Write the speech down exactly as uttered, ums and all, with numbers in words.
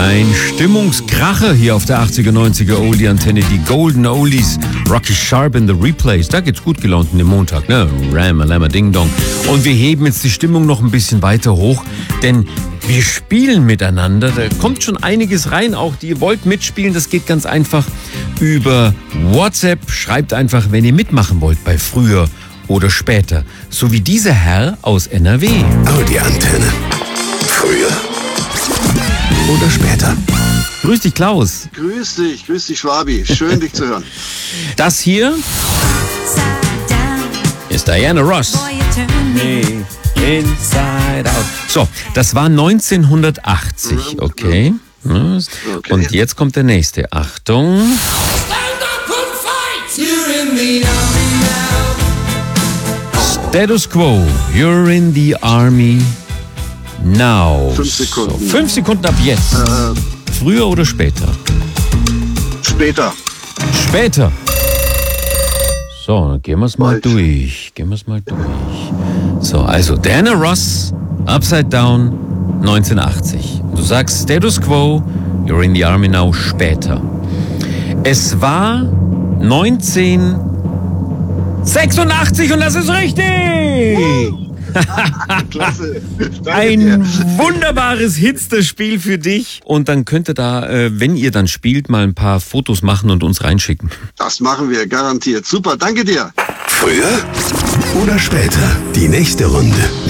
Ein Stimmungskracher hier auf der achtziger, neunziger Oldie-Antenne, die Golden Oldies, Rocky Sharp in the Replays. Da geht's gut gelaunt in dem Montag, ne? Ram, Lama, Ding Dong. Und wir heben jetzt die Stimmung noch ein bisschen weiter hoch, denn wir spielen miteinander. Da kommt schon einiges rein, auch die ihr wollt mitspielen. Das geht ganz einfach über WhatsApp. Schreibt einfach, wenn ihr mitmachen wollt bei Früher oder Später. So wie dieser Herr aus N R W. Audi-Antenne. Früher oder später. Grüß dich, Klaus. Grüß dich, grüß dich, Schwabi. Schön, dich zu hören. Das hier ist Diana Ross. Nee, Inside Out. So, das war neunzehnhundertachtzig, okay? Okay. Und jetzt kommt der nächste. Achtung. Status Quo, you're in the army now. Fünf Sekunden. So, fünf Sekunden ab jetzt. Äh, Früher oder später? später. Später. So, dann gehen wir es mal Falsch. durch. Gehen wir es mal durch. So, also Diana Ross, Upside Down, neunzehnhundertachtzig. Du sagst Status Quo, you're in the army now, später. Es war neunzehnhundertsechsundachtzig und das ist richtig! Klasse. Danke Ein dir. wunderbares Hitster-Spiel für dich. Und dann könnt ihr da, äh, wenn ihr dann spielt, mal ein paar Fotos machen und uns reinschicken. Das machen wir garantiert. Super, danke dir. Früher oder später. Die nächste Runde.